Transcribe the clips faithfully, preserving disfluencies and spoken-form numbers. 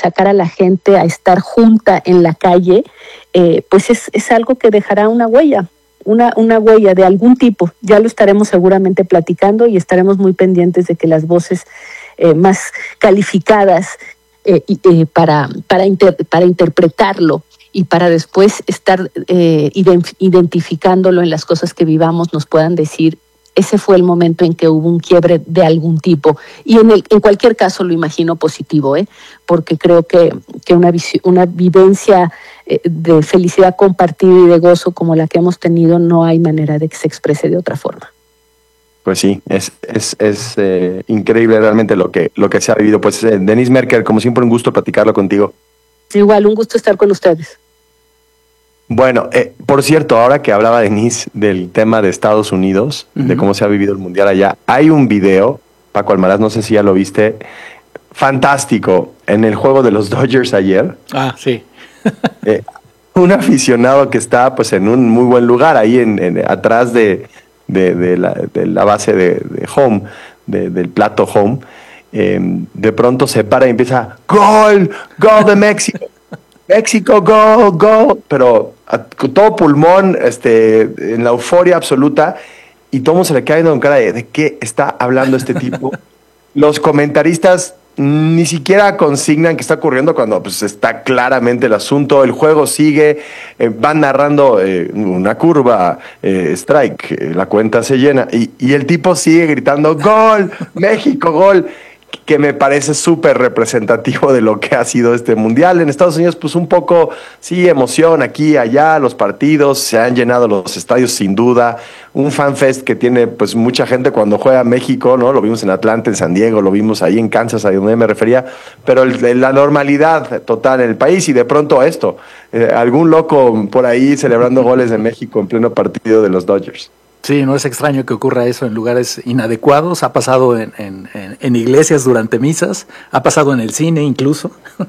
sacar a la gente a estar junta en la calle, eh, pues es, es algo que dejará una huella, una, una huella de algún tipo. Ya lo estaremos seguramente platicando y estaremos muy pendientes de que las voces eh, más calificadas eh, eh, para, para, inter, para interpretarlo y para después estar eh, identificándolo en las cosas que vivamos nos puedan decir: ese fue el momento en que hubo un quiebre de algún tipo. Y en, el, en cualquier caso lo imagino positivo, ¿eh? Porque creo que, que una, una vivencia eh, de felicidad compartida y de gozo como la que hemos tenido, no hay manera de que se exprese de otra forma. Pues sí, es, es, es eh, increíble realmente lo que, lo que se ha vivido. Pues eh, Denise Merker, como siempre, un gusto platicarlo contigo. Igual, un gusto estar con ustedes. Bueno, eh, por cierto, ahora que hablaba Denise del tema de Estados Unidos, uh-huh. de cómo se ha vivido el Mundial allá, hay un video, Paco Almaraz, no sé si ya lo viste, fantástico, en el juego de los Dodgers ayer. Ah, sí. eh, un aficionado que está pues en un muy buen lugar, ahí en, en atrás de, de, de, la, de la base de, de home, de, del plato home, eh, de pronto se para y empieza: ¡Gol! ¡Gol de México! México, go, go, pero a, con todo pulmón, este, en la euforia absoluta, y todo se le cae con cara de, ¿de qué está hablando este tipo? Los comentaristas ni siquiera consignan qué está ocurriendo cuando pues, está claramente el asunto, el juego sigue, eh, van narrando eh, una curva, eh, strike, eh, la cuenta se llena, y, y el tipo sigue gritando: ¡Gol! ¡México, gol! Que me parece súper representativo de lo que ha sido este mundial. En Estados Unidos, pues un poco, sí, emoción aquí, allá, los partidos, se han llenado los estadios sin duda, un fanfest que tiene pues mucha gente cuando juega México, ¿no? Lo vimos en Atlanta, en San Diego, lo vimos ahí en Kansas, a donde me refería, pero el, la normalidad total en el país, y de pronto esto, eh, algún loco por ahí celebrando goles de México en pleno partido de los Dodgers. Sí, no es extraño que ocurra eso en lugares inadecuados. Ha pasado en, en, en iglesias durante misas, ha pasado en el cine incluso.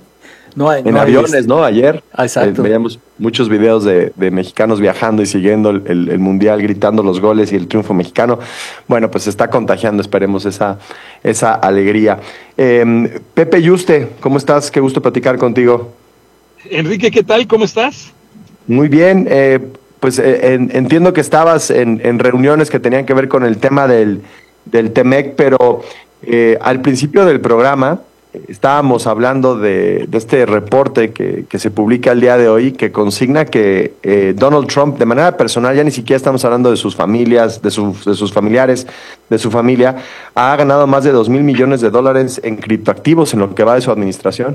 No hay, en no aviones, hay... ¿no? Ayer Exacto. Eh, veíamos muchos videos de, de mexicanos viajando y siguiendo el, el, el mundial, gritando los goles y el triunfo mexicano. Bueno, pues se está contagiando, esperemos, esa, esa alegría. Eh, Pepe Yuste, ¿cómo estás? Qué gusto platicar contigo. Enrique, ¿qué tal? ¿Cómo estás? Muy bien. Eh, Pues eh, en, entiendo que estabas en, en reuniones que tenían que ver con el tema del, del Temec, pero eh, al principio del programa eh, estábamos hablando de, de este reporte que, que se publica el día de hoy, que consigna que eh, Donald Trump, de manera personal, ya ni siquiera estamos hablando de sus familias, de, su, de sus familiares, de su familia, ha ganado más de dos mil millones de dólares en criptoactivos en lo que va de su administración.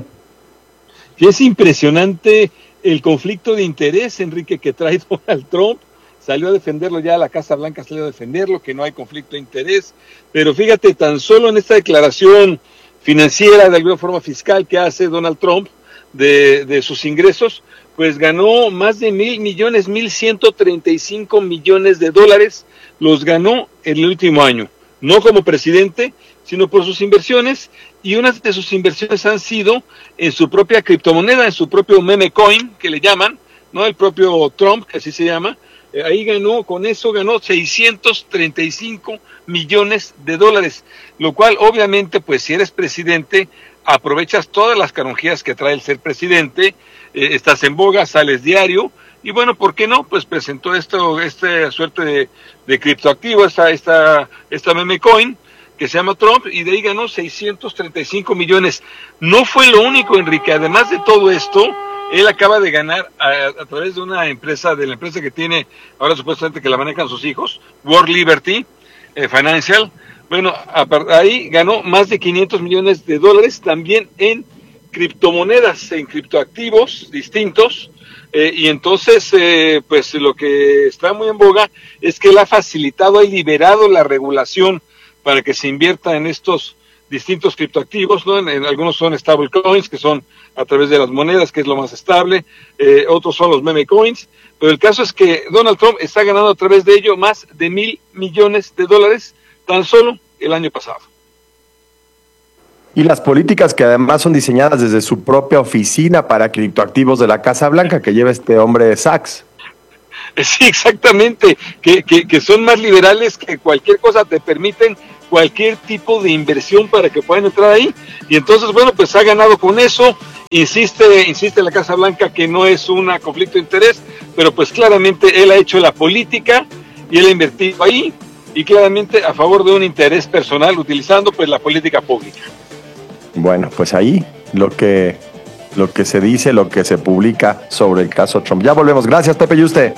Y es impresionante el conflicto de interés, Enrique, que trae Donald Trump. Salió a defenderlo ya, la Casa Blanca salió a defenderlo, que no hay conflicto de interés, pero fíjate, tan solo en esta declaración financiera, de alguna forma fiscal, que hace Donald Trump de, de sus ingresos, pues ganó más de mil millones, mil ciento treinta y cinco millones de dólares, los ganó en el último año, no como presidente, sino por sus inversiones, y unas de sus inversiones han sido en su propia criptomoneda, en su propio meme coin, que le llaman, ¿no? El propio Trump, que así se llama, eh, ahí ganó, con eso ganó seiscientos treinta y cinco millones de dólares, lo cual obviamente, pues si eres presidente, aprovechas todas las canonjías que trae el ser presidente, eh, estás en boga, sales diario, y bueno, ¿por qué no? Pues presentó esto, esta suerte de, de criptoactivo, esta, esta, esta meme coin, que se llama Trump, y de ahí ganó seiscientos treinta y cinco millones. No fue lo único, Enrique, además de todo esto, él acaba de ganar a, a través de una empresa, de la empresa que tiene, ahora supuestamente que la manejan sus hijos, World Liberty eh, Financial, bueno, a, ahí ganó más de quinientos millones de dólares, también en criptomonedas, en criptoactivos distintos, eh, y entonces, eh, pues lo que está muy en boga es que él ha facilitado, ha liberado la regulación para que se invierta en estos distintos criptoactivos, ¿no? En, en algunos son stable coins, que son a través de las monedas, que es lo más estable, eh, otros son los meme coins, pero el caso es que Donald Trump está ganando a través de ello más de mil millones de dólares tan solo el año pasado. Y las políticas que además son diseñadas desde su propia oficina para criptoactivos de la Casa Blanca que lleva este hombre Sachs. Sí, exactamente, que, que, que son más liberales, que cualquier cosa te permiten cualquier tipo de inversión para que puedan entrar ahí. Y entonces, bueno, pues ha ganado con eso. Insiste, insiste la Casa Blanca que no es un conflicto de interés, pero pues claramente él ha hecho la política y él ha invertido ahí, y claramente a favor de un interés personal, utilizando pues la política pública. Bueno, pues ahí lo que, lo que se dice, lo que se publica sobre el caso Trump. Ya volvemos. Gracias, Pepe Yuste.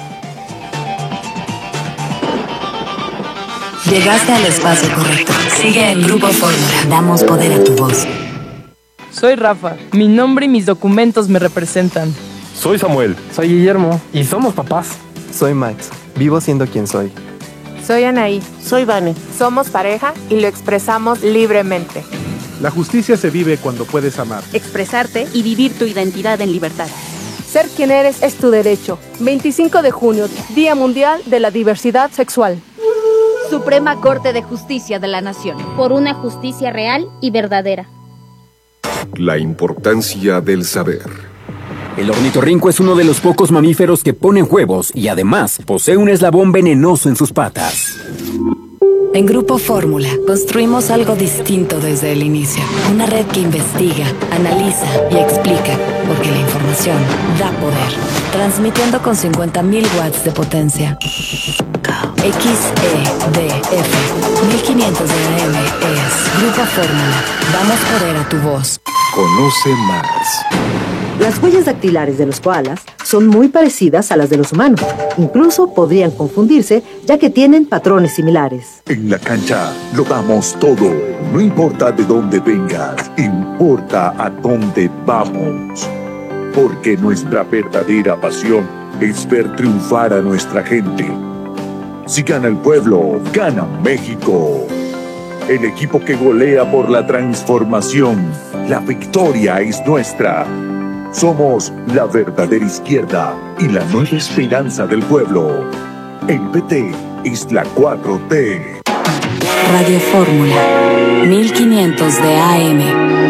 Llegaste al espacio correcto. Sigue en Grupo Fórmula. Damos poder a tu voz. Soy Rafa. Mi nombre y mis documentos me representan. Soy Samuel. Soy Guillermo. Y somos papás. Soy Max. Vivo siendo quien soy. Soy Anaí. Soy Vane. Somos pareja y lo expresamos libremente. La justicia se vive cuando puedes amar, expresarte y vivir tu identidad en libertad. Ser quien eres es tu derecho. veinticinco de junio, Día Mundial de la Diversidad Sexual. Suprema Corte de Justicia de la Nación. Por una justicia real y verdadera. La importancia del saber. El ornitorrinco es uno de los pocos mamíferos que ponen huevos y además posee un eslabón venenoso en sus patas. En Grupo Fórmula construimos algo distinto desde el inicio. Una red que investiga, analiza y explica, porque la información da poder. Transmitiendo con cincuenta mil watts de potencia. X E D F mil quinientos de A M es Grupo Fórmula. Damos poder a tu voz. Conoce más. Las huellas dactilares de los koalas son muy parecidas a las de los humanos. Incluso podrían confundirse, ya que tienen patrones similares. En la cancha lo damos todo. No importa de dónde vengas, importa a dónde vamos. Porque nuestra verdadera pasión es ver triunfar a nuestra gente. Si gana el pueblo, gana México. El equipo que golea por la transformación. La victoria es nuestra. Somos la verdadera izquierda y la nueva esperanza del pueblo. El P T es la cuatro T. Radio Fórmula, mil quinientos de A M.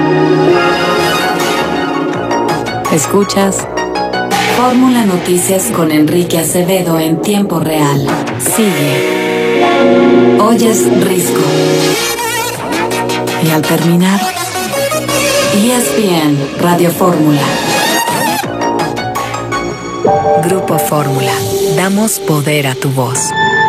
Escuchas Fórmula Noticias con Enrique Acevedo en tiempo real. Sigue. Oyes Risco. Y al terminar, E S P N Radio Fórmula. Grupo Fórmula. Damos poder a tu voz.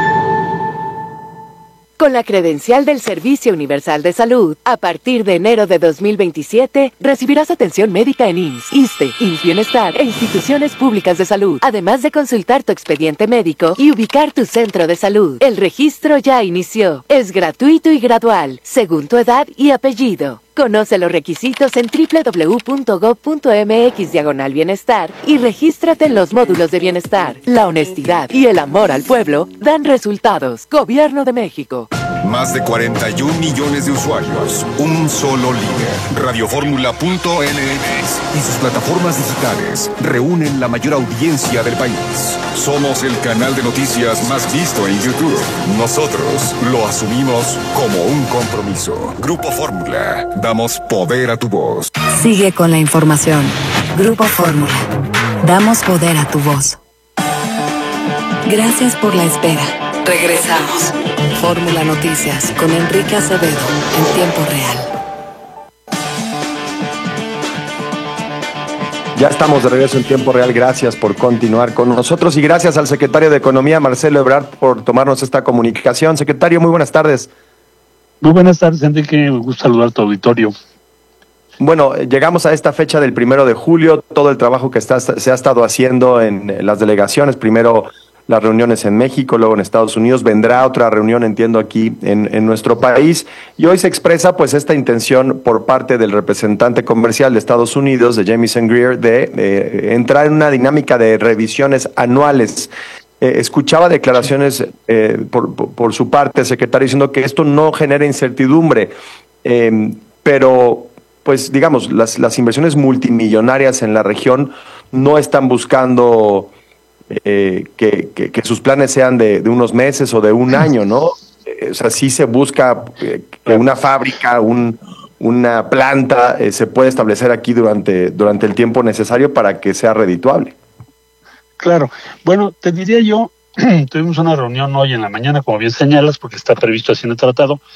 Con la credencial del Servicio Universal de Salud, a partir de enero de dos mil veintisiete, recibirás atención médica en I M S S, ISSSTE, I M S S Bienestar e instituciones públicas de salud, además de consultar tu expediente médico y ubicar tu centro de salud. El registro ya inició. Es gratuito y gradual, según tu edad y apellido. Conoce los requisitos en doble u doble u doble u punto gob punto eme equis diagonal bienestar y regístrate en los módulos de bienestar. La honestidad y el amor al pueblo dan resultados. Gobierno de México. Más de cuarenta y un millones de usuarios. Un solo líder. Radioformula punto ene eme y sus plataformas digitales reúnen la mayor audiencia del país. Somos el canal de noticias más visto en YouTube. Nosotros lo asumimos como un compromiso. Grupo Fórmula. Damos poder a tu voz. Sigue con la información. Grupo Fórmula. Damos poder a tu voz. Gracias por la espera. Regresamos. Fórmula Noticias con Enrique Acevedo en tiempo real. Ya estamos de regreso en tiempo real. Gracias por continuar con nosotros y gracias al secretario de Economía, Marcelo Ebrard, por tomarnos esta comunicación. Secretario, muy buenas tardes. Muy buenas tardes, Enrique. Me gusta saludar a tu auditorio. Bueno, llegamos a esta fecha del primero de julio. Todo el trabajo que está, se ha estado haciendo en las delegaciones, primero las reuniones en México, luego en Estados Unidos, vendrá otra reunión, entiendo, aquí en, en nuestro país, y hoy se expresa pues esta intención por parte del representante comercial de Estados Unidos, de Jamieson Greer, de eh, entrar en una dinámica de revisiones anuales. Eh, escuchaba declaraciones eh, por, por, por su parte, secretario, diciendo que esto no genera incertidumbre, eh, pero pues digamos, las, las inversiones multimillonarias en la región no están buscando eh, que, que, que sus planes sean de, de unos meses o de un año, ¿no? Eh, o sea, sí se busca eh, que una fábrica, un, una planta eh, se pueda establecer aquí durante, durante el tiempo necesario para que sea redituable. Claro. Bueno, te diría yo, tuvimos una reunión hoy en la mañana, como bien señalas, porque está previsto así en el tratado,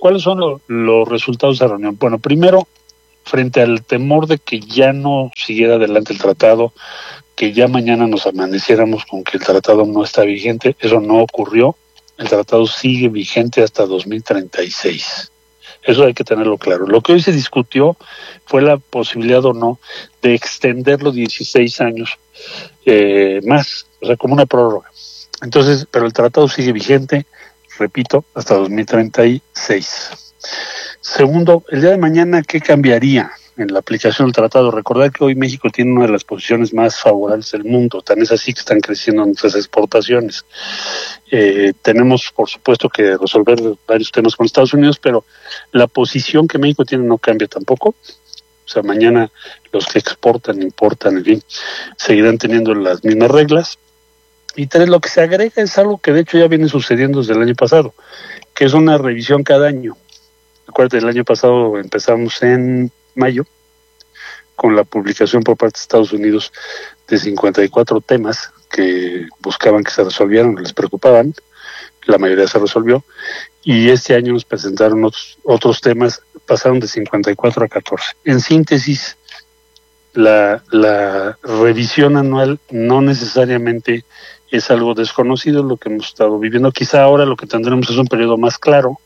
¿cuáles son lo, los resultados de la reunión? Bueno, primero, frente al temor de que ya no siguiera adelante el tratado, que ya mañana nos amaneciéramos con que el tratado no está vigente, eso no ocurrió. El tratado sigue vigente hasta dos mil treinta y seis. Eso hay que tenerlo claro. Lo que hoy se discutió fue la posibilidad o no de extenderlo dieciséis años eh, más, o sea, como una prórroga. Entonces, pero el tratado sigue vigente, repito, hasta dos mil treinta y seis. Segundo, el día de mañana, ¿qué cambiaría en la aplicación del tratado? Recordar que hoy México tiene una de las posiciones más favorables del mundo, tan es así que están creciendo nuestras exportaciones. Eh, tenemos, por supuesto, que resolver varios temas con Estados Unidos, pero la posición que México tiene no cambia tampoco. O sea, mañana los que exportan, importan, en fin, seguirán teniendo las mismas reglas. Y tres, lo que se agrega es algo que de hecho ya viene sucediendo desde el año pasado, que es una revisión cada año. Acuérdate, el año pasado empezamos en mayo con la publicación por parte de Estados Unidos de cincuenta y cuatro temas que buscaban que se resolvieran, les preocupaban, la mayoría se resolvió, y este año nos presentaron otros, otros temas, pasaron de cincuenta y cuatro a catorce. En síntesis, la, la revisión anual no necesariamente es algo desconocido, lo que hemos estado viviendo. Quizá ahora lo que tendremos es un periodo más claro.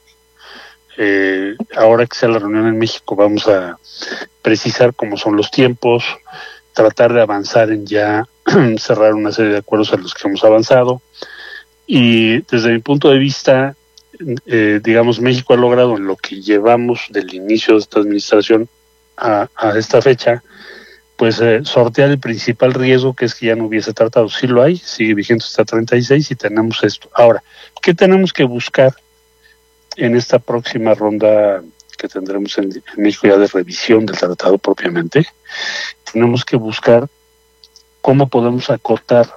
Eh, ahora que sea la reunión en México vamos a precisar cómo son los tiempos, tratar de avanzar en ya cerrar una serie de acuerdos a los que hemos avanzado, y desde mi punto de vista, eh, digamos, México ha logrado en lo que llevamos del inicio de esta administración a, a esta fecha, pues eh, sortear el principal riesgo, que es que ya no hubiese tratado. Sí lo hay, sigue vigente hasta treinta y seis y tenemos esto. Ahora, ¿qué tenemos que buscar en esta próxima ronda que tendremos en, en México ya de revisión del tratado propiamente? Tenemos que buscar cómo podemos acortar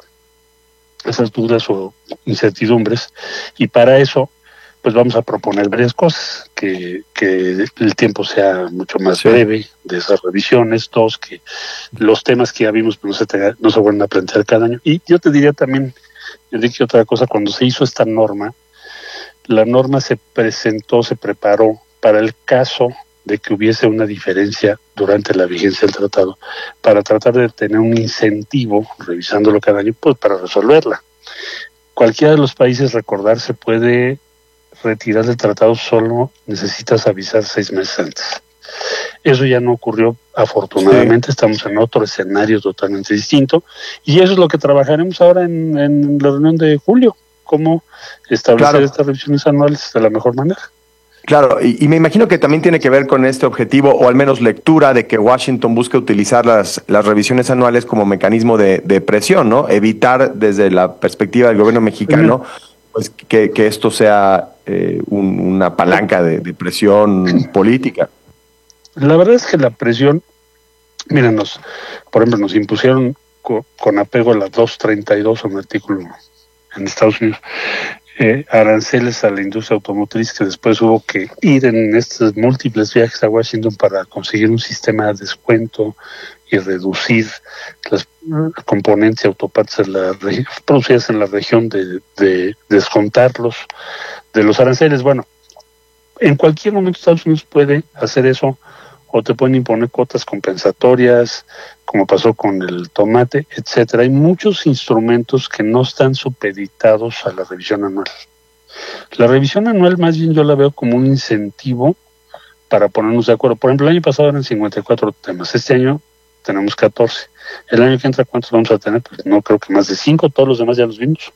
esas dudas o incertidumbres, y para eso pues vamos a proponer varias cosas, que, que el tiempo sea mucho más sí. breve de esas revisiones, dos, que los temas que ya vimos no se, tenga, no se vuelvan a plantear cada año. Y yo te diría también, Enrique, otra cosa, cuando se hizo esta norma, la norma se presentó, se preparó para el caso de que hubiese una diferencia durante la vigencia del tratado, para tratar de tener un incentivo, revisándolo cada año, pues para resolverla. Cualquiera de los países, recordar, se puede retirar del tratado, solo necesitas avisar seis meses antes. Eso ya no ocurrió, afortunadamente. Sí. Estamos en otro escenario totalmente distinto, y eso es lo que trabajaremos ahora en, en la reunión de julio, cómo establecer claro. estas revisiones anuales de la mejor manera. Claro, y, y me imagino que también tiene que ver con este objetivo, o al menos lectura, de que Washington busca utilizar las, las revisiones anuales como mecanismo de, de presión, ¿no? Evitar desde la perspectiva del gobierno mexicano, pues que, que esto sea eh, un, una palanca de, de presión política. La verdad es que la presión, miren, nos, por ejemplo, nos impusieron co, con apego a la doscientos treinta y dos, un artículo en Estados Unidos, Eh, aranceles a la industria automotriz, que después hubo que ir en estos múltiples viajes a Washington para conseguir un sistema de descuento y reducir las componentes y autopartes en la, producidas en la región, de, de descontarlos de los aranceles. Bueno, en cualquier momento Estados Unidos puede hacer eso, o te pueden imponer cuotas compensatorias, como pasó con el tomate, etcétera. Hay muchos instrumentos que no están supeditados a la revisión anual. La revisión anual más bien yo la veo como un incentivo para ponernos de acuerdo. Por ejemplo, el año pasado eran cincuenta y cuatro temas, este año tenemos catorce. El año que entra, ¿cuántos vamos a tener? Pues no creo que más de cinco, todos los demás ya los vimos.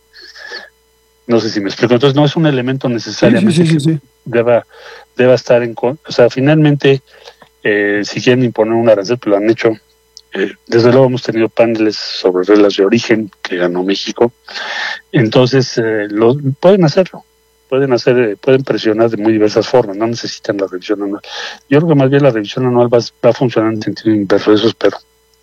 No sé si me explico. Entonces no es un elemento necesariamente sí, sí, sí, sí, sí. que deba, deba estar en... O sea, finalmente, eh, si quieren imponer un arancel, pues lo han hecho. Eh, desde luego hemos tenido paneles sobre reglas de origen que ganó México. Entonces, eh, lo, pueden hacerlo. Pueden hacer, eh, pueden presionar de muy diversas formas. No necesitan la revisión anual. Yo creo que más bien la revisión anual va, va a funcionar en sentido inverso. Eso espero.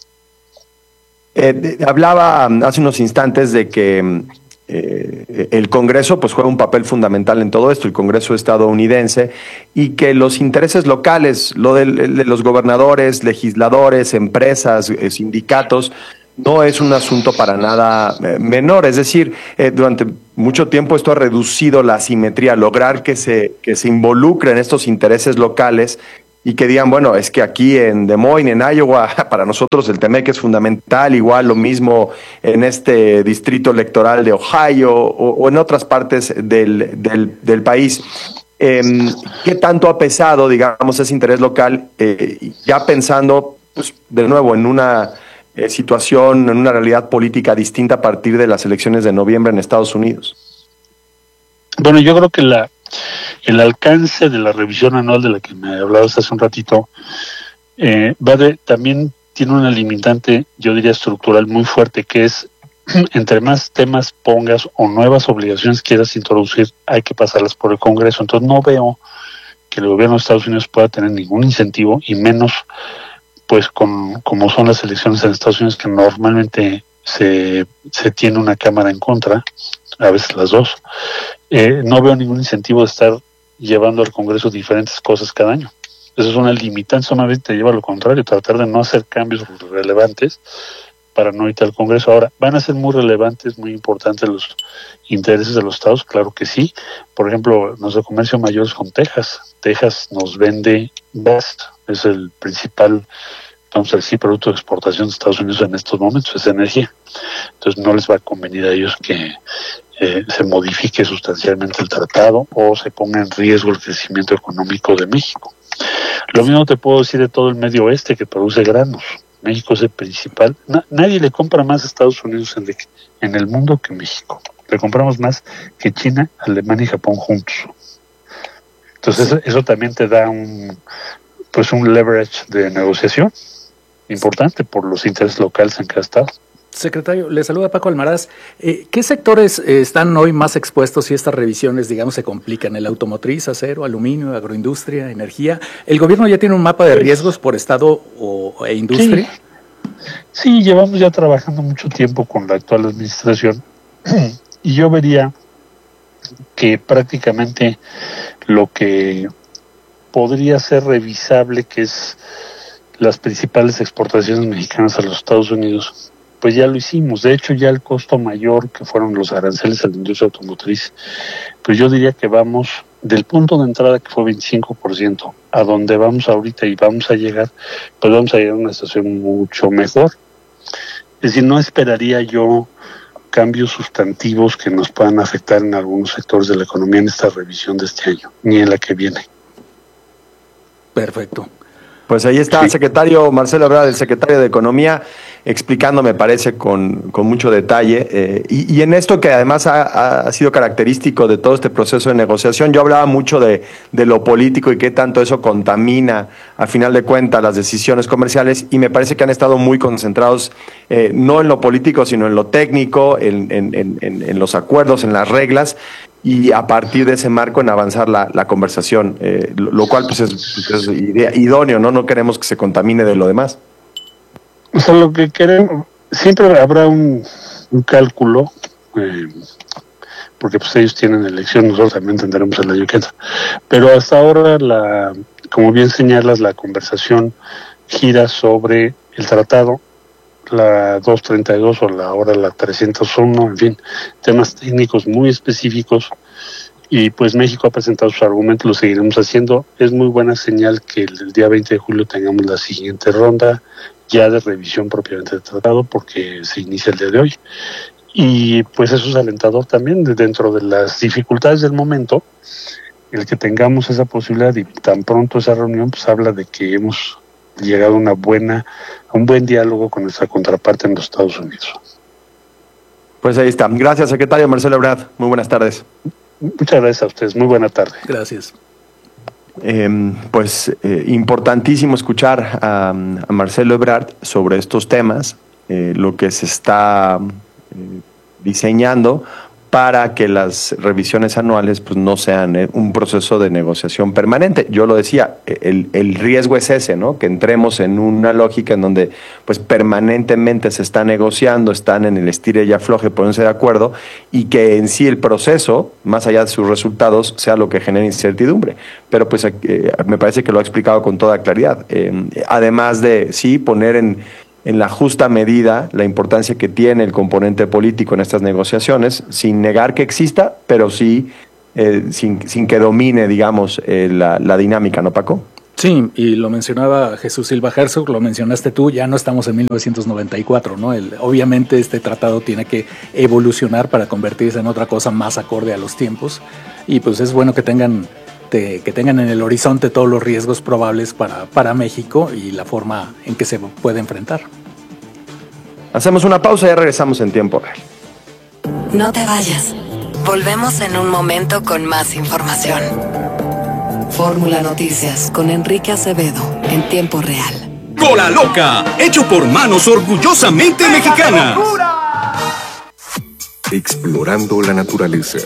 Eh, de, hablaba hace unos instantes de que... Eh, el Congreso pues juega un papel fundamental en todo esto, el Congreso estadounidense, y que los intereses locales, lo de, de los gobernadores, legisladores, empresas, eh, sindicatos, no es un asunto para nada eh, menor. Es decir, eh, durante mucho tiempo esto ha reducido la asimetría, lograr que se, que se involucren estos intereses locales y que digan, bueno, es que aquí en Des Moines, en Iowa, para nosotros el T M E C es fundamental, igual lo mismo en este distrito electoral de Ohio o, o en otras partes del, del, del país. Eh, ¿Qué tanto ha pesado, digamos, ese interés local, eh, ya pensando, pues, de nuevo, en una eh, situación, en una realidad política distinta a partir de las elecciones de noviembre en Estados Unidos? Bueno, yo creo que la el alcance de la revisión anual de la que me hablabas hace un ratito eh, va de, también tiene una limitante, yo diría estructural muy fuerte, que es entre más temas pongas o nuevas obligaciones quieras introducir, hay que pasarlas por el Congreso. Entonces no veo que el gobierno de Estados Unidos pueda tener ningún incentivo, y menos pues con como son las elecciones en Estados Unidos, que normalmente se, se tiene una cámara en contra, a veces las dos. Eh, no veo ningún incentivo de estar llevando al Congreso diferentes cosas cada año. Eso es una limitante, solamente te lleva a lo contrario, tratar de no hacer cambios relevantes para no irte al Congreso. Ahora, ¿van a ser muy relevantes, muy importantes los intereses de los estados? Claro que sí. Por ejemplo, nuestro comercio mayor es con Texas. Texas nos vende gas, es el principal, vamos a decir, producto de exportación de Estados Unidos en estos momentos, es energía. Entonces no les va a convenir a ellos que eh, se modifique sustancialmente el tratado o se ponga en riesgo el crecimiento económico de México. Lo mismo te puedo decir de todo el Medio Oeste, que produce granos. México es el principal. Na, nadie le compra más a Estados Unidos en, de, en el mundo que México. Le compramos más que China, Alemania y Japón juntos. Entonces eso, eso también te da un pues un leverage de negociación importante por los intereses locales en cada estado. Secretario, le saluda Paco Almaraz. Eh, ¿Qué sectores eh, están hoy más expuestos si estas revisiones, digamos, se complican? ¿El automotriz, acero, aluminio, agroindustria, energía? ¿El gobierno ya tiene un mapa de riesgos por estado o, e industria? Sí. sí, llevamos ya trabajando mucho tiempo con la actual administración y yo vería que prácticamente lo que podría ser revisable, que es las principales exportaciones mexicanas a los Estados Unidos, pues ya lo hicimos. De hecho, ya el costo mayor, que fueron los aranceles a la industria automotriz, pues yo diría que vamos del punto de entrada, que fue veinticinco por ciento, a donde vamos ahorita y vamos a llegar, pues vamos a llegar a una situación mucho mejor. Es decir, no esperaría yo cambios sustantivos que nos puedan afectar en algunos sectores de la economía en esta revisión de este año, ni en la que viene. Perfecto. Pues ahí está, sí. Secretario Marcelo Ebrard, el secretario de Economía, explicando, me parece, con, con mucho detalle. Eh, y, y en esto que además ha, ha sido característico de todo este proceso de negociación, yo hablaba mucho de, de lo político y qué tanto eso contamina, a final de cuentas, las decisiones comerciales, y me parece que han estado muy concentrados, eh, no en lo político, sino en lo técnico, en, en, en, en los acuerdos, en las reglas, y a partir de ese marco en avanzar la, la conversación, eh, lo, lo cual pues es, es idea, idóneo, ¿no? No queremos que se contamine de lo demás. O sea, lo que queremos, siempre habrá un, un cálculo, eh, porque pues ellos tienen elección, nosotros también tendremos el año que entra, pero hasta ahora, la, como bien señalas, la conversación gira sobre el tratado, la doscientos treinta y dos o la ahora la trescientos uno, en fin, temas técnicos muy específicos, y pues México ha presentado sus argumentos, lo seguiremos haciendo. Es muy buena señal que el, el día veinte de julio tengamos la siguiente ronda ya de revisión propiamente del tratado, porque se inicia el día de hoy, y pues eso es alentador también dentro de las dificultades del momento. El que tengamos esa posibilidad y tan pronto esa reunión, pues habla de que hemos llegado a una buena, a un buen diálogo con nuestra contraparte en los Estados Unidos. Pues ahí está. Gracias, secretario Marcelo Ebrard. Muy buenas tardes. Muchas gracias a ustedes. Muy buena tarde. Gracias. Eh, pues eh, importantísimo escuchar a, a Marcelo Ebrard sobre estos temas, eh, lo que se está eh, diseñando para que las revisiones anuales pues no sean eh, un proceso de negociación permanente. Yo lo decía, el, el riesgo es ese, ¿no? Que entremos en una lógica en donde pues permanentemente se está negociando, están en el estire y afloje, ponerse de acuerdo, y que en sí el proceso, más allá de sus resultados, sea lo que genere incertidumbre. Pero pues eh, me parece que lo ha explicado con toda claridad. Eh, además de, sí, poner en en la justa medida la importancia que tiene el componente político en estas negociaciones, sin negar que exista, pero sí eh, sin, sin que domine, digamos, eh, la, la dinámica, ¿no, Paco? Sí, y lo mencionaba Jesús Silva Herzog, lo mencionaste tú, ya no estamos en mil novecientos noventa y cuatro, ¿no? El, obviamente este tratado tiene que evolucionar para convertirse en otra cosa más acorde a los tiempos, y pues es bueno que tengan, te, que tengan en el horizonte todos los riesgos probables para, para México y la forma en que se puede enfrentar. Hacemos una pausa y ya regresamos en tiempo real. No te vayas, volvemos en un momento con más información. Fórmula Noticias con Enrique Acevedo en tiempo real. Cola Loca, hecho por manos orgullosamente mexicanas. Explorando la naturaleza.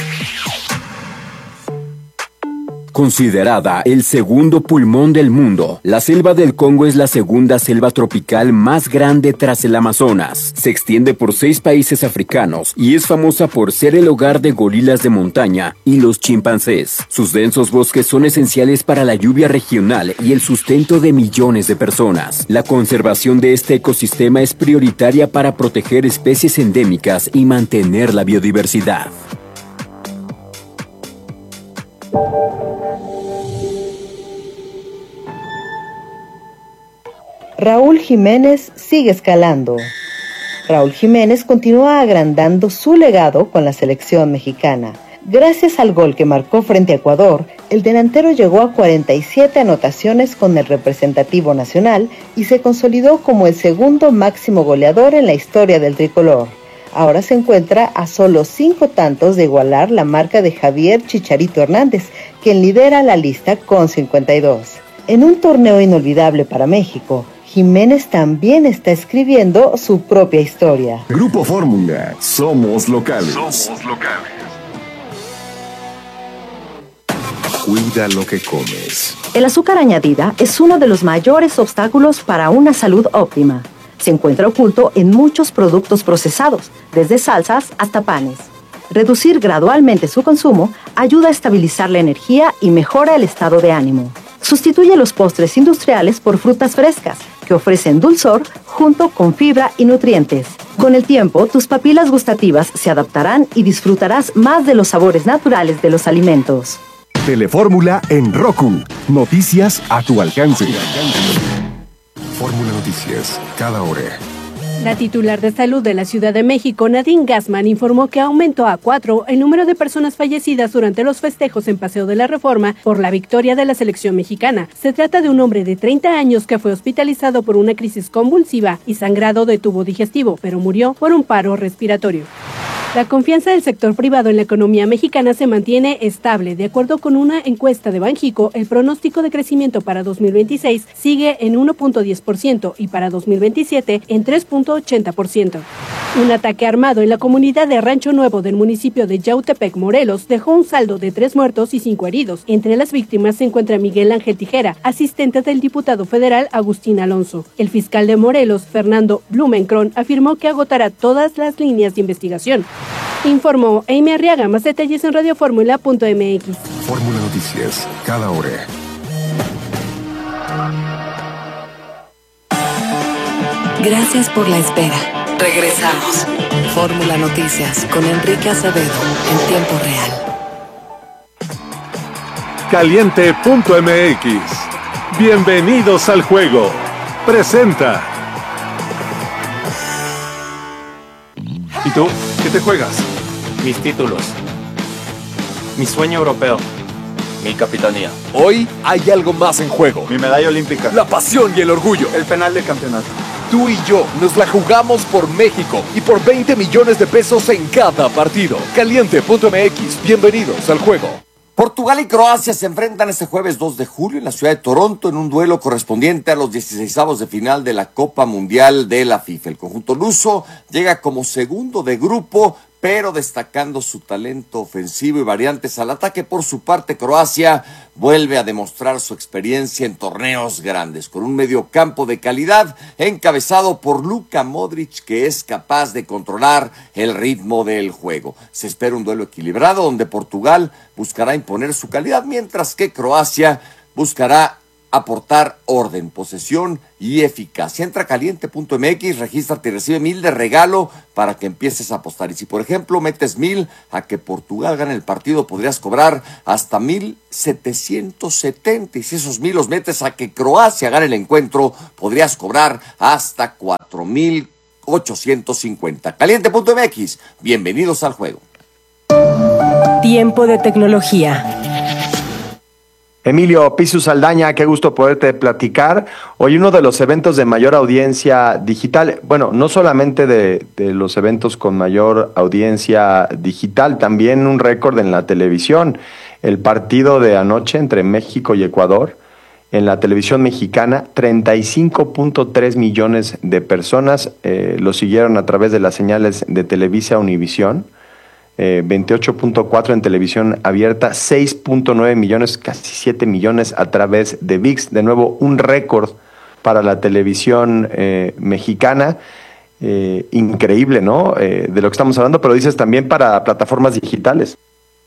Considerada el segundo pulmón del mundo, la selva del Congo es la segunda selva tropical más grande tras el Amazonas. Se extiende por seis países africanos y es famosa por ser el hogar de gorilas de montaña y los chimpancés. Sus densos bosques son esenciales para la lluvia regional y el sustento de millones de personas. La conservación de este ecosistema es prioritaria para proteger especies endémicas y mantener la biodiversidad. Raúl Jiménez sigue escalando. Raúl Jiménez continúa agrandando su legado con la selección mexicana. Gracias al gol que marcó frente a Ecuador, el delantero llegó a cuarenta y siete anotaciones con el representativo nacional y se consolidó como el segundo máximo goleador en la historia del tricolor. Ahora se encuentra a solo cinco tantos de igualar la marca de Javier Chicharito Hernández, quien lidera la lista con cincuenta y dos. En un torneo inolvidable para México, Jiménez también está escribiendo su propia historia. Grupo Fórmula, somos locales. Somos locales. Cuida lo que comes. El azúcar añadida es uno de los mayores obstáculos para una salud óptima. Se encuentra oculto en muchos productos procesados, desde salsas hasta panes. Reducir gradualmente su consumo ayuda a estabilizar la energía y mejora el estado de ánimo. Sustituye los postres industriales por frutas frescas, que ofrecen dulzor junto con fibra y nutrientes. Con el tiempo, tus papilas gustativas se adaptarán y disfrutarás más de los sabores naturales de los alimentos. Telefórmula en Roku. Noticias a tu alcance. Fórmula Noticias, cada hora. La titular de Salud de la Ciudad de México, Nadine Gassman, informó que aumentó a cuatro el número de personas fallecidas durante los festejos en Paseo de la Reforma por la victoria de la selección mexicana. Se trata de un hombre de treinta años que fue hospitalizado por una crisis convulsiva y sangrado de tubo digestivo, pero murió por un paro respiratorio. La confianza del sector privado en la economía mexicana se mantiene estable. De acuerdo con una encuesta de Banjico, el pronóstico de crecimiento para dos mil veintiséis sigue en uno punto diez por ciento y para dos mil veintisiete en tres punto ochenta por ciento. Un ataque armado en la comunidad de Rancho Nuevo del municipio de Yautepec, Morelos, dejó un saldo de tres muertos y cinco heridos. Entre las víctimas se encuentra Miguel Ángel Tijera, asistente del diputado federal Agustín Alonso. El fiscal de Morelos, Fernando Blumenkron, afirmó que agotará todas las líneas de investigación. Informó Amy Arriaga. Más detalles en radioformula punto m x. Fórmula Noticias, cada hora. Gracias por la espera. Regresamos. Fórmula Noticias con Enrique Acevedo en tiempo real. Caliente punto m x. Bienvenidos al juego. Presenta. ¿Y tú? ¿Qué te juegas? Mis títulos. Mi sueño europeo. Mi capitanía. Hoy hay algo más en juego. Mi medalla olímpica. La pasión y el orgullo. El penal del campeonato. Tú y yo nos la jugamos por México y por veinte millones de pesos en cada partido. Caliente punto m x. Bienvenidos al juego. Portugal y Croacia se enfrentan este jueves dos de julio en la ciudad de Toronto en un duelo correspondiente a los dieciseisavos de final de la Copa Mundial de la FIFA. El conjunto luso llega como segundo de grupo, pero destacando su talento ofensivo y variantes al ataque. Por su parte, Croacia vuelve a demostrar su experiencia en torneos grandes, con un mediocampo de calidad encabezado por Luka Modric, que es capaz de controlar el ritmo del juego. Se espera un duelo equilibrado donde Portugal buscará imponer su calidad, mientras que Croacia buscará aportar orden, posesión y eficacia. Entra a caliente punto m x, regístrate y recibe mil de regalo para que empieces a apostar. Y si, por ejemplo, metes mil a que Portugal gane el partido, podrías cobrar hasta mil setecientos setenta. Y si esos mil los metes a que Croacia gane el encuentro, podrías cobrar hasta cuatro mil ochocientos cincuenta. caliente punto m x, bienvenidos al juego. Tiempo de tecnología. Emilio Pisu Saldaña, qué gusto poderte platicar. Hoy uno de los eventos de mayor audiencia digital, bueno, no solamente de, de los eventos con mayor audiencia digital, también un récord en la televisión. El partido de anoche entre México y Ecuador, en la televisión mexicana, treinta y cinco punto tres millones de personas eh, lo siguieron a través de las señales de Televisa Univisión. Eh, veintiocho punto cuatro en televisión abierta, seis punto nueve millones, casi siete millones a través de V I X. De nuevo, un récord para la televisión eh, mexicana. Eh, increíble, ¿no? Eh, de lo que estamos hablando, pero dices también para plataformas digitales.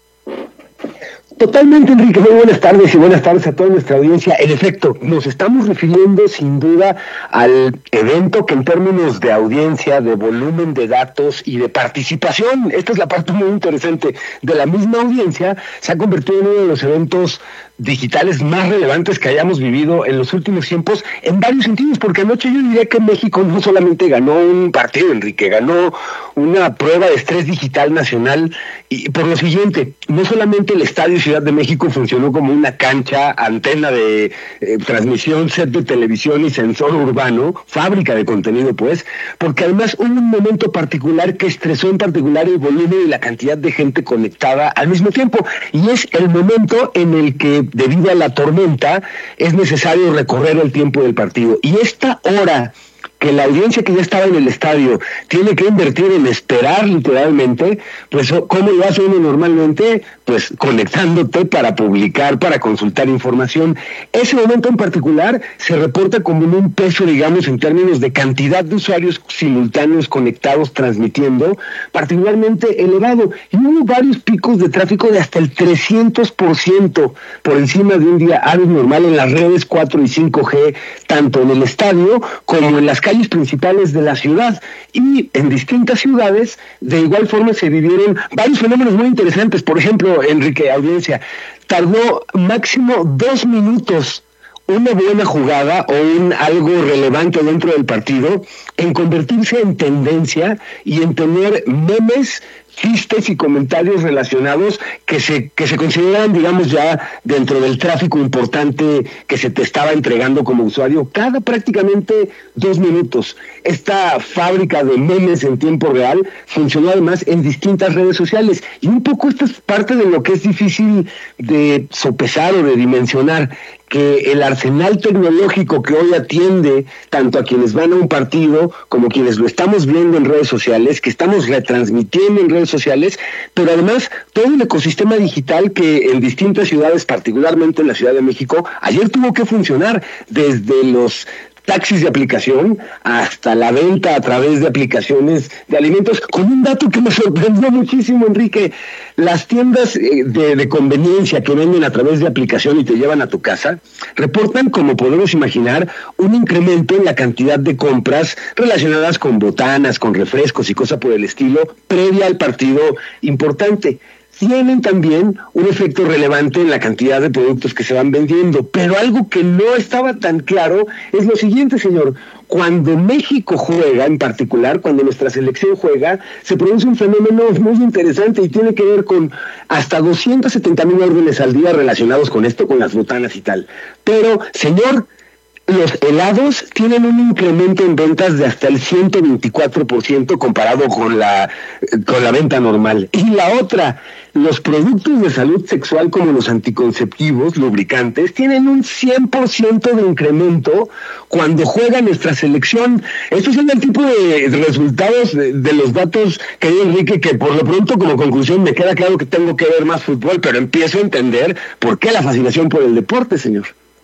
Totalmente, Enrique. Muy buenas tardes y buenas tardes a toda nuestra audiencia. En efecto, nos estamos refiriendo sin duda al evento que en términos de audiencia, de volumen de datos y de participación, esta es la parte muy interesante de la misma audiencia, se ha convertido en uno de los eventos digitales más relevantes que hayamos vivido en los últimos tiempos en varios sentidos, porque anoche yo diría que México no solamente ganó un partido, Enrique, ganó una prueba de estrés digital nacional, y por lo siguiente, no solamente el Estadio Ciudad de México funcionó como una cancha, antena de eh, transmisión, set de televisión y sensor urbano, fábrica de contenido pues, porque además hubo un momento particular que estresó en particular el volumen y la cantidad de gente conectada al mismo tiempo, y es el momento en el que debido a la tormenta es necesario recorrer el tiempo del partido, y esta hora que la audiencia que ya estaba en el estadio tiene que invertir en esperar literalmente, pues ¿cómo lo hace uno normalmente? Pues conectándote para publicar, para consultar información. Ese momento en particular se reporta como en un peso, digamos, en términos de cantidad de usuarios simultáneos conectados, transmitiendo, particularmente elevado. Y hubo varios picos de tráfico de hasta el trescientos por ciento por encima de un día hábil normal en las redes cuatro y cinco G, tanto en el estadio como en las calles principales de la ciudad, y en distintas ciudades de igual forma se vivieron varios fenómenos muy interesantes. Por ejemplo, Enrique, audiencia, tardó máximo dos minutos una buena jugada o un algo relevante dentro del partido en convertirse en tendencia y en tener memes, chistes y comentarios relacionados que se que se consideran, digamos, ya dentro del tráfico importante que se te estaba entregando como usuario cada prácticamente dos minutos. Esta fábrica de memes en tiempo real funcionó además en distintas redes sociales, y un poco esto es parte de lo que es difícil de sopesar o de dimensionar, que el arsenal tecnológico que hoy atiende tanto a quienes van a un partido como quienes lo estamos viendo en redes sociales, que estamos retransmitiendo en redes sociales, pero además todo el ecosistema digital que en distintas ciudades, particularmente en la Ciudad de México, ayer tuvo que funcionar, desde los taxis de aplicación hasta la venta a través de aplicaciones de alimentos, con un dato que me sorprendió muchísimo, Enrique. Las tiendas de, de conveniencia que venden a través de aplicación y te llevan a tu casa, reportan, como podemos imaginar, un incremento en la cantidad de compras relacionadas con botanas, con refrescos y cosas por el estilo, previa al partido importante. Tienen también un efecto relevante en la cantidad de productos que se van vendiendo, pero algo que no estaba tan claro es lo siguiente, señor. Cuando México juega, en particular, cuando nuestra selección juega, se produce un fenómeno muy interesante y tiene que ver con hasta doscientas setenta mil órdenes al día relacionados con esto, con las botanas y tal. Pero, señor, los helados tienen un incremento en ventas de hasta el ciento veinticuatro por ciento comparado con la, con la venta normal. Y la otra, los productos de salud sexual como los anticonceptivos, lubricantes, tienen un cien por ciento de incremento cuando juega nuestra selección. Estos son el tipo de resultados de, de los datos, querido Enrique, que por lo pronto como conclusión me queda claro que tengo que ver más fútbol, pero empiezo a entender por qué la fascinación por el deporte, señor.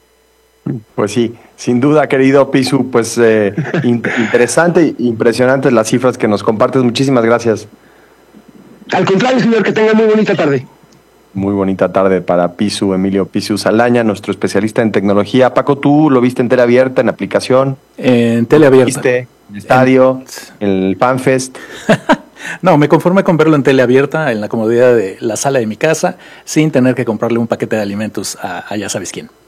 Pues sí, sin duda, querido Pisu, pues eh, in- interesante e impresionantes las cifras que nos compartes. Muchísimas gracias. Al contrario, señor, que tenga muy bonita tarde. Muy bonita tarde para Pisu, Emilio Pisu Saldaña, nuestro especialista en tecnología. Paco, ¿tú lo viste en tele abierta, en aplicación? En tele abierta. ¿Viste en el estadio, en el FanFest? No, me conformé con verlo en tele abierta, en la comodidad de la sala de mi casa, sin tener que comprarle un paquete de alimentos a, a ya sabes quién.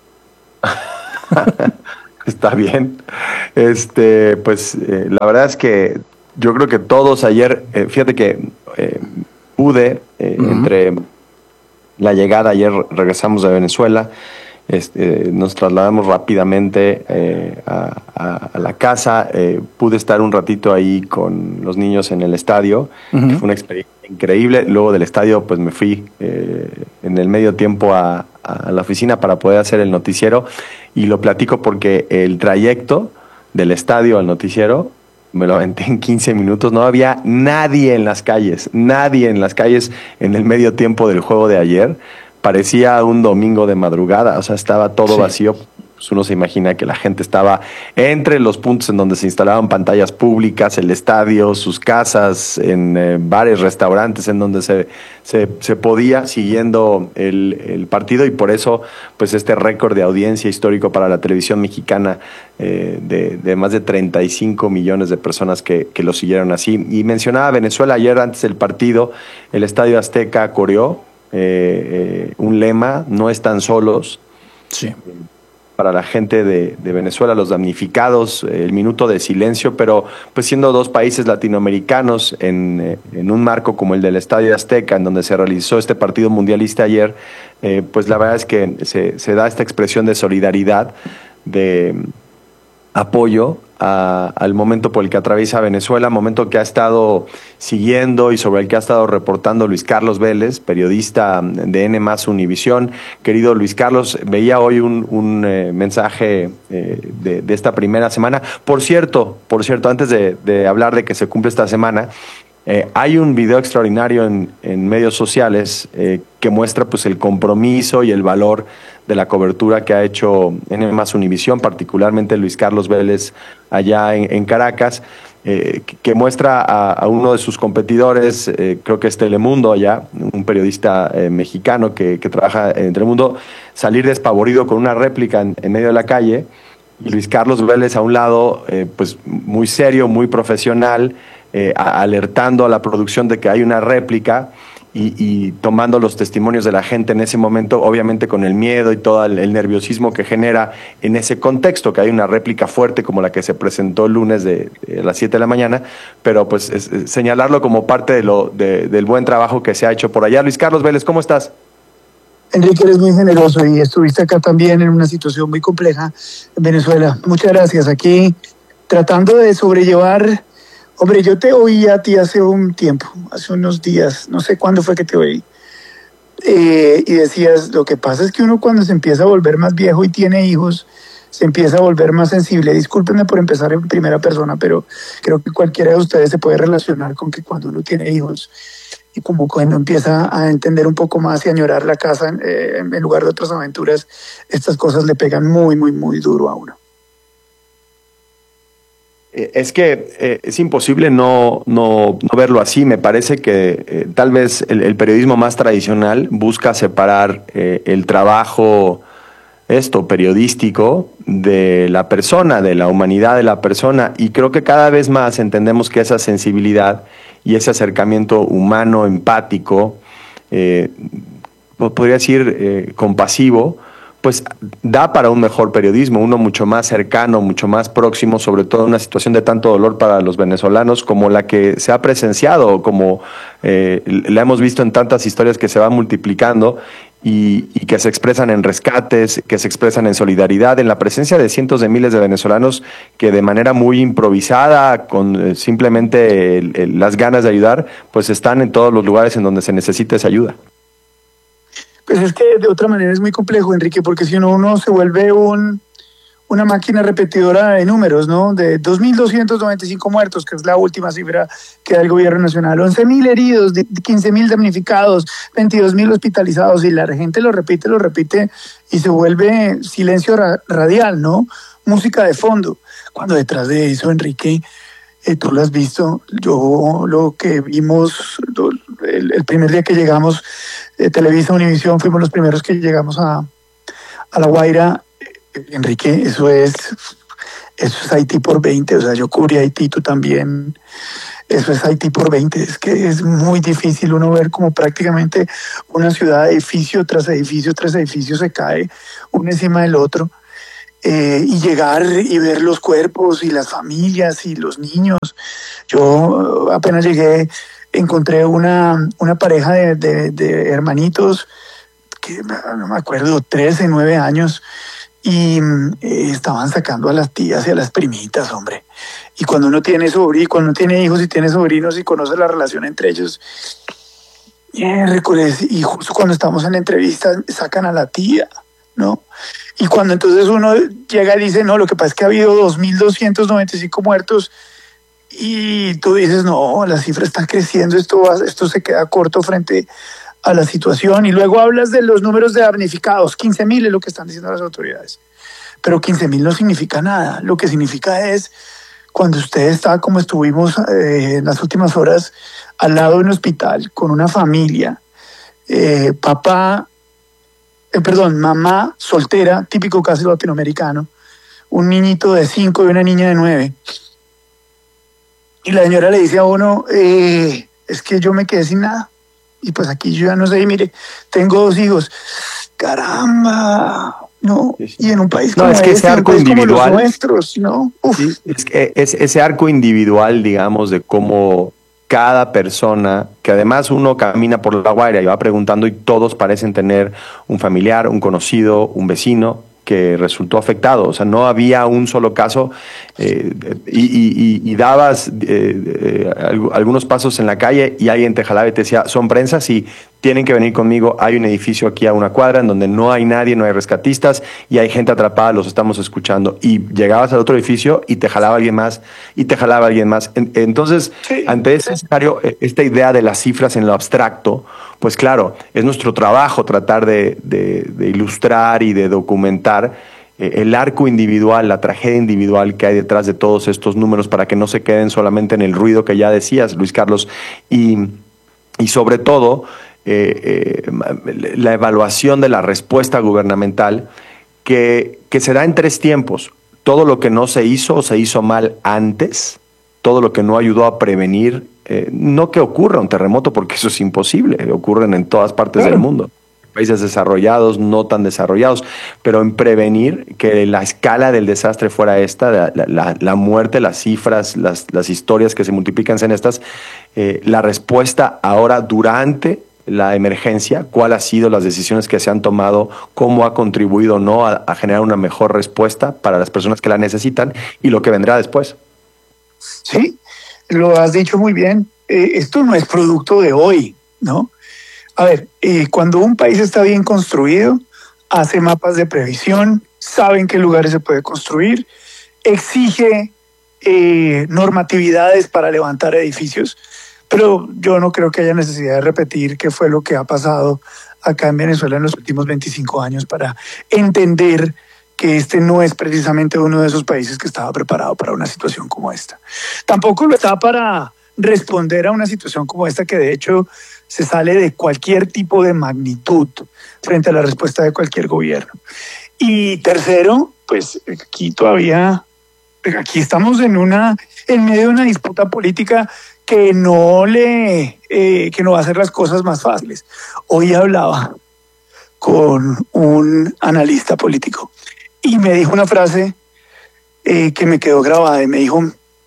Está bien. Este, pues eh, la verdad es que yo creo que todos ayer, eh, fíjate que eh, pude, eh, uh-huh. entre la llegada, ayer regresamos de Venezuela, este, nos trasladamos rápidamente eh, a, a, a la casa, eh, pude estar un ratito ahí con los niños en el estadio, uh-huh. que fue una experiencia increíble. Luego del estadio pues me fui eh, en el medio tiempo a, a la oficina para poder hacer el noticiero, y lo platico porque el trayecto del estadio al noticiero me lo aventé en quince minutos. No había nadie en las calles, nadie en las calles en el medio tiempo del juego de ayer. Parecía un domingo de madrugada, o sea, estaba todo sí. vacío. Pues uno se imagina que la gente estaba entre los puntos en donde se instalaban pantallas públicas, el estadio, sus casas, en eh, bares, restaurantes, en donde se, se, se podía, siguiendo el, el partido, y por eso pues este récord de audiencia histórico para la televisión mexicana eh, de, de más de treinta y cinco millones de personas que, que lo siguieron así. Y mencionaba Venezuela ayer antes del partido, el Estadio Azteca coreó eh, eh, un lema: no están solos. Sí. Para la gente de, de Venezuela, los damnificados, el minuto de silencio, pero pues siendo dos países latinoamericanos en, en un marco como el del Estadio Azteca, en donde se realizó este partido mundialista ayer, eh, pues la verdad es que se, se da esta expresión de solidaridad, de apoyo a, al momento por el que atraviesa Venezuela, momento que ha estado siguiendo y sobre el que ha estado reportando Luis Carlos Vélez, periodista de N más Univisión. Querido Luis Carlos, veía hoy un, un eh, mensaje eh, de, de esta primera semana. Por cierto, por cierto, antes de, de hablar de que se cumple esta semana, eh, hay un video extraordinario en, en medios sociales eh, que muestra pues el compromiso y el valor de la cobertura que ha hecho N más Univisión, particularmente Luis Carlos Vélez allá en, en Caracas, eh, que, que muestra a, a uno de sus competidores, eh, creo que es Telemundo allá, un periodista eh, mexicano que, que trabaja en Telemundo, salir despavorido con una réplica en, en medio de la calle, y Luis Carlos Vélez a un lado, eh, pues muy serio, muy profesional, eh, a, alertando a la producción de que hay una réplica. Y, y tomando los testimonios de la gente en ese momento, obviamente con el miedo y todo el, el nerviosismo que genera en ese contexto, que hay una réplica fuerte como la que se presentó el lunes de, de las siete de la mañana, pero pues es, es, señalarlo como parte de lo, de, del buen trabajo que se ha hecho por allá. Luis Carlos Vélez, ¿cómo estás? Enrique, eres muy generoso y estuviste acá también en una situación muy compleja en Venezuela. Muchas gracias. Aquí tratando de sobrellevar. Hombre, yo te oí a ti hace un tiempo, hace unos días, no sé cuándo fue que te oí, eh, y decías, lo que pasa es que uno cuando se empieza a volver más viejo y tiene hijos, se empieza a volver más sensible. Discúlpenme por empezar en primera persona, pero creo que cualquiera de ustedes se puede relacionar con que cuando uno tiene hijos y como cuando empieza a entender un poco más y añorar la casa eh, en lugar de otras aventuras, estas cosas le pegan muy, muy, muy duro a uno. Es que eh, es imposible no, no, no verlo así. Me parece que eh, tal vez el, el periodismo más tradicional busca separar eh, el trabajo esto periodístico de la persona, de la humanidad de la persona, y creo que cada vez más entendemos que esa sensibilidad y ese acercamiento humano, empático, eh, podría decir eh, compasivo, pues da para un mejor periodismo, uno mucho más cercano, mucho más próximo, sobre todo en una situación de tanto dolor para los venezolanos como la que se ha presenciado, como eh, la hemos visto en tantas historias que se van multiplicando y, y que se expresan en rescates, que se expresan en solidaridad, en la presencia de cientos de miles de venezolanos que de manera muy improvisada, con eh, simplemente el, el, las ganas de ayudar, pues están en todos los lugares en donde se necesita esa ayuda. Pues es que de otra manera es muy complejo, Enrique, porque si uno, uno se vuelve un, una máquina repetidora de números, ¿no? De dos mil doscientos noventa y cinco muertos, que es la última cifra que da el gobierno nacional, once mil heridos, quince mil damnificados, veintidós mil hospitalizados, y la gente lo repite, lo repite, y se vuelve silencio ra- radial, ¿no? Música de fondo. Cuando detrás de eso, Enrique, eh, tú lo has visto, yo lo que vimos, lo, el, el primer día que llegamos, eh, Televisa, Univisión, fuimos los primeros que llegamos a, a La Guaira. Eh, Enrique, eso es, eso es Haití por veinte, o sea, yo cubrí Haití, tú también. Eso es Haití por veinte, es que es muy difícil uno ver como prácticamente una ciudad, edificio tras edificio tras edificio se cae uno encima del otro, eh, y llegar y ver los cuerpos y las familias y los niños. Yo apenas llegué, encontré una, una pareja de, de, de hermanitos, que no me acuerdo, trece, nueve años, y eh, estaban sacando a las tías y a las primitas, hombre. Y cuando uno tiene sobrinos, cuando uno tiene hijos y tiene sobrinos y conoce la relación entre ellos, y justo cuando estamos en la entrevista sacan a la tía, ¿no? Y cuando entonces uno llega y dice, no, lo que pasa es que ha habido dos mil doscientos noventa y cinco muertos, y tú dices, no, la cifra está creciendo, esto, va, esto se queda corto frente a la situación. Y luego hablas de los números de damnificados, quince mil es lo que están diciendo las autoridades. Pero quince mil no significa nada, lo que significa es cuando usted está, como estuvimos eh, en las últimas horas, al lado de un hospital, con una familia, eh, papá, eh, perdón, mamá soltera, típico caso latinoamericano, un niñito de cinco y una niña de nueve. Y la señora le dice a uno, eh, es que yo me quedé sin nada. Y pues aquí yo ya no sé, mire, tengo dos hijos. ¡Caramba! No, y en un país no, como es que este, ese arco un país individual, como los nuestros, ¿no? Sí, es que es ese arco individual, digamos, de cómo cada persona, que además uno camina por La Guaira y va preguntando y todos parecen tener un familiar, un conocido, un vecino que resultó afectado. O sea, no había un solo caso, eh, y, y, y dabas eh, eh, algunos pasos en la calle y alguien te jalaba y te decía, son prensas y tienen que venir conmigo, hay un edificio aquí a una cuadra en donde no hay nadie, no hay rescatistas y hay gente atrapada, los estamos escuchando. Y llegabas al otro edificio y te jalaba alguien más y te jalaba alguien más. Entonces, sí, ante ese escenario, esta idea de las cifras en lo abstracto, pues claro, es nuestro trabajo tratar de, de, de ilustrar y de documentar eh, el arco individual, la tragedia individual que hay detrás de todos estos números para que no se queden solamente en el ruido que ya decías, Luis Carlos, y, y sobre todo eh, eh, la evaluación de la respuesta gubernamental que, que se da en tres tiempos. Todo lo que no se hizo o se hizo mal antes, todo lo que no ayudó a prevenir, eh, no que ocurra un terremoto, porque eso es imposible, ocurren en todas partes claro. del mundo, países desarrollados, no tan desarrollados, pero en prevenir que la escala del desastre fuera esta, la, la, la muerte, las cifras, las, las historias que se multiplican en estas, eh, la respuesta ahora durante la emergencia, cuál ha sido las decisiones que se han tomado, cómo ha contribuido o no a, a generar una mejor respuesta para las personas que la necesitan y lo que vendrá después. Sí, lo has dicho muy bien. Eh, esto no es producto de hoy, ¿no? A ver, eh, cuando un país está bien construido, hace mapas de previsión, sabe en qué lugares se puede construir, exige eh, normatividades para levantar edificios, pero yo no creo que haya necesidad de repetir qué fue lo que ha pasado acá en Venezuela en los últimos veinticinco años para entender que este no es precisamente uno de esos países que estaba preparado para una situación como esta. Tampoco lo está para responder a una situación como esta, que de hecho se sale de cualquier tipo de magnitud frente a la respuesta de cualquier gobierno. Y tercero, pues aquí todavía, aquí estamos en, una, en medio de una disputa política que no, le, eh, que no va a hacer las cosas más fáciles. Hoy hablaba con un analista político y me dijo una frase eh, que me quedó grabada y me dijo,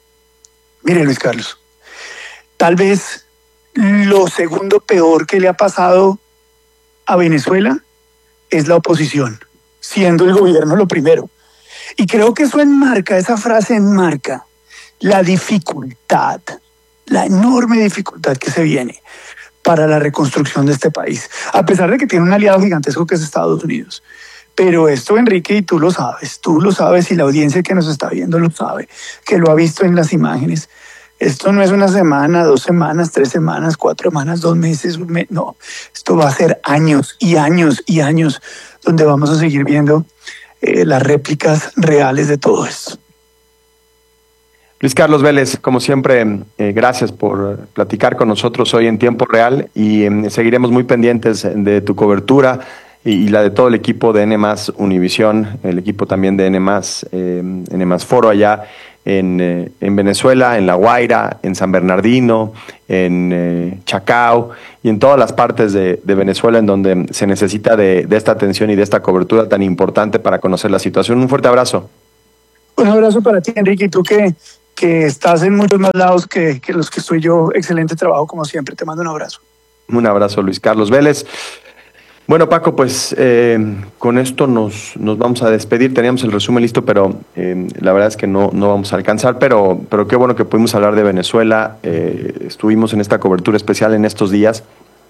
mire Luis Carlos, tal vez lo segundo peor que le ha pasado a Venezuela es la oposición, siendo el gobierno lo primero. Y creo que eso enmarca, esa frase enmarca la dificultad, la enorme dificultad que se viene para la reconstrucción de este país, a pesar de que tiene un aliado gigantesco que es Estados Unidos. Pero esto, Enrique, y tú lo sabes, tú lo sabes y la audiencia que nos está viendo lo sabe, que lo ha visto en las imágenes. Esto no es una semana, dos semanas, tres semanas, cuatro semanas, dos meses, un mes, no. Esto va a ser años y años y años donde vamos a seguir viendo eh, las réplicas reales de todo esto. Luis Carlos Vélez, como siempre, eh, gracias por platicar con nosotros hoy en tiempo real y eh, seguiremos muy pendientes de tu cobertura y, y la de todo el equipo de N más Univisión, el equipo también de N más, eh, N más Foro allá en, eh, en Venezuela, en La Guaira, en San Bernardino, en eh, Chacao y en todas las partes de, de Venezuela en donde se necesita de, de esta atención y de esta cobertura tan importante para conocer la situación. Un fuerte abrazo. Un abrazo para ti, Enrique, y tú que, que estás en muchos más lados que, que los que estoy yo. Excelente trabajo, como siempre. Te mando un abrazo. Un abrazo, Luis Carlos Vélez. Bueno, Paco, pues eh, con esto nos, nos vamos a despedir. Teníamos el resumen listo, pero eh, la verdad es que no, no vamos a alcanzar. Pero, pero qué bueno que pudimos hablar de Venezuela. Eh, estuvimos en esta cobertura especial en estos días.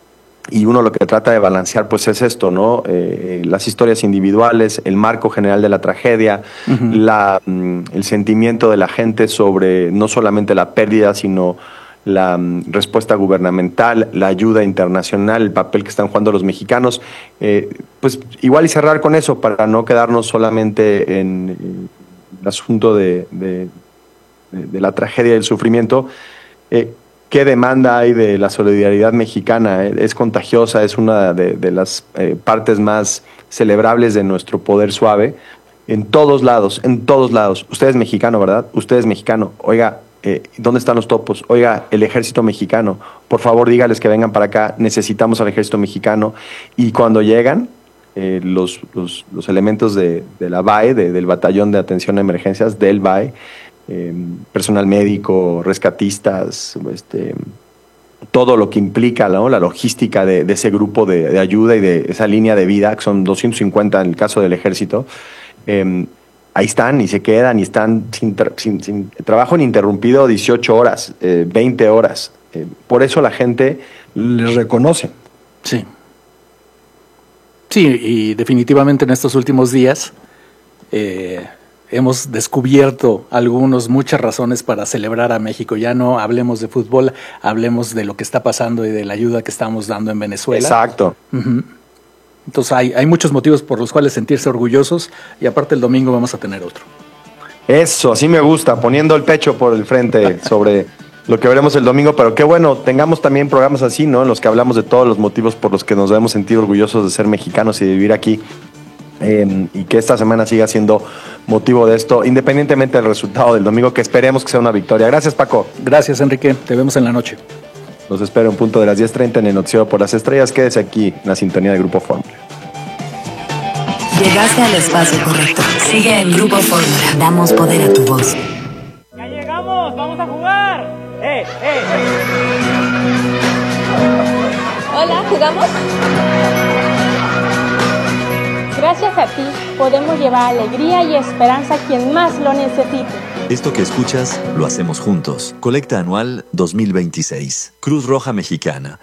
Y uno lo que trata de balancear pues es esto, ¿no? Eh, las historias individuales, el marco general de la tragedia, uh-huh. la, mm, el sentimiento de la gente sobre no solamente la pérdida, sino la mm, respuesta gubernamental, la ayuda internacional, el papel que están jugando los mexicanos. Eh, pues igual y cerrar con eso para no quedarnos solamente en, en el asunto de, de, de, de la tragedia y el sufrimiento. Eh, ¿Qué demanda hay de la solidaridad mexicana? Es contagiosa, es una de, de las eh, partes más celebrables de nuestro poder suave. En todos lados, en todos lados. Usted es mexicano, ¿verdad? Usted es mexicano. Oiga, eh, ¿dónde están los topos? Oiga, el ejército mexicano. Por favor, dígales que vengan para acá. Necesitamos al ejército mexicano. Y cuando llegan, eh, los, los, los elementos de, de la B A E, de, del Batallón de Atención a Emergencias, del B A E, Eh, personal médico, rescatistas, este, todo lo que implica, ¿no? La logística de, de ese grupo de, de ayuda y de esa línea de vida, que son doscientos cincuenta en el caso del ejército, eh, ahí están y se quedan y están sin, sin, sin trabajo ininterrumpido dieciocho horas, eh, veinte horas. Eh, por eso la gente les reconoce. Sí. Sí, y definitivamente en estos últimos días eh, hemos descubierto algunos, muchas razones para celebrar a México. Ya no hablemos de fútbol, hablemos de lo que está pasando y de la ayuda que estamos dando en Venezuela. Exacto. Uh-huh. Entonces hay, hay muchos motivos por los cuales sentirse orgullosos y aparte el domingo vamos a tener otro. Eso, así me gusta, poniendo el pecho por el frente sobre lo que veremos el domingo, pero qué bueno, tengamos también programas así, ¿no? En los que hablamos de todos los motivos por los que nos debemos sentir orgullosos de ser mexicanos y de vivir aquí. Eh, y que esta semana siga siendo motivo de esto, independientemente del resultado del domingo, que esperemos que sea una victoria. Gracias, Paco. Gracias, Enrique. Te vemos en la noche. Los espero en punto de las diez treinta en el Noticiero por las Estrellas. Quédese aquí en la sintonía de Grupo Fórmula. Llegaste al espacio correcto. Sigue en Grupo Fórmula. Damos poder a tu voz. ¡Ya llegamos! ¡Vamos a jugar! ¡Eh, eh! Hola, ¿jugamos? Gracias a ti podemos llevar alegría y esperanza a quien más lo necesite. Esto que escuchas lo hacemos juntos. Colecta anual dos mil veintiséis. Cruz Roja Mexicana.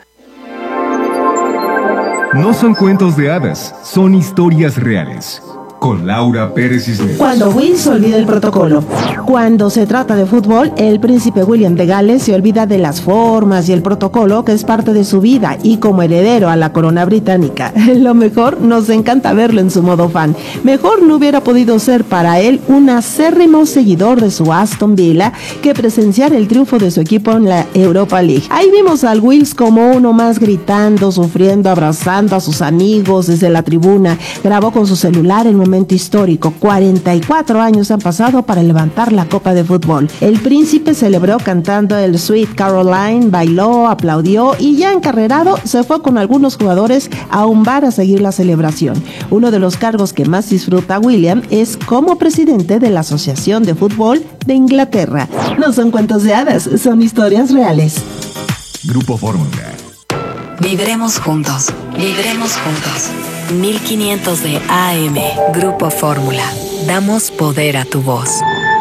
No son cuentos de hadas, son historias reales. Con Laura Pérez Cisneros. Cuando Will se olvida el protocolo. Cuando se trata de fútbol, el príncipe William de Gales se olvida de las formas y el protocolo que es parte de su vida y como heredero a la corona británica. Lo mejor, nos encanta verlo en su modo fan. Mejor no hubiera podido ser para él un acérrimo seguidor de su Aston Villa que presenciar el triunfo de su equipo en la Europa League. Ahí vimos al Wills como uno más gritando, sufriendo, abrazando a sus amigos desde la tribuna. Grabó con su celular el momento histórico. cuarenta y cuatro años han pasado para levantar la copa de fútbol. El príncipe celebró cantando el Sweet Caroline, bailó, aplaudió y ya encarrerado se fue con algunos jugadores a un bar a seguir la celebración. Uno de los cargos que más disfruta William es como presidente de la Asociación de Fútbol de Inglaterra. No son cuentos de hadas, son historias reales. Grupo Fórmula. Viviremos juntos, viviremos juntos. mil quinientos de A M. Grupo Fórmula. Damos poder a tu voz.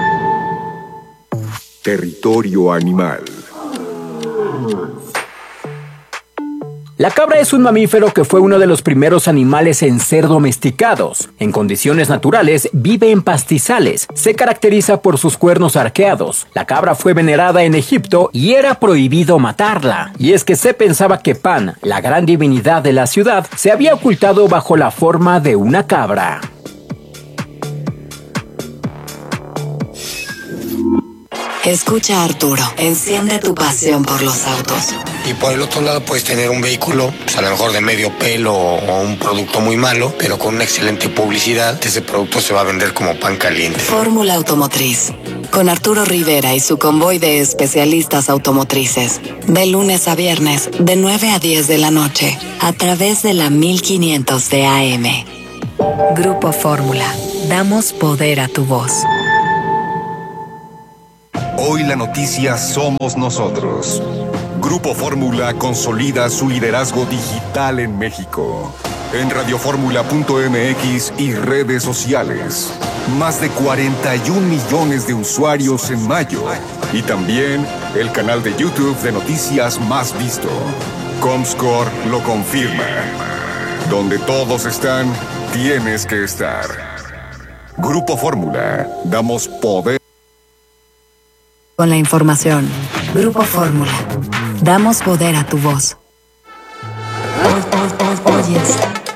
Territorio animal. La cabra es un mamífero que fue uno de los primeros animales en ser domesticados. En condiciones naturales vive en pastizales. Se caracteriza por sus cuernos arqueados. La cabra fue venerada en Egipto y era prohibido matarla. Y es que se pensaba que Pan, la gran divinidad de la ciudad, se había ocultado bajo la forma de una cabra. Escucha a Arturo, enciende tu pasión por los autos. Y por el otro lado puedes tener un vehículo, pues a lo mejor de medio pelo o un producto muy malo, pero con una excelente publicidad, ese producto se va a vender como pan caliente. Fórmula Automotriz, con Arturo Rivera y su convoy de especialistas automotrices. De lunes a viernes, de nueve a diez de la noche, a través de la mil quinientos de A M. Grupo Fórmula, damos poder a tu voz. Hoy la noticia somos nosotros. Grupo Fórmula consolida su liderazgo digital en México. En radioformula punto m x y redes sociales. Más de cuarenta y un millones de usuarios en mayo. Y también el canal de YouTube de noticias más visto. Comscore lo confirma. Donde todos están, tienes que estar. Grupo Fórmula, damos poder. Con la información, Grupo Fórmula, damos poder a tu voz. Oyes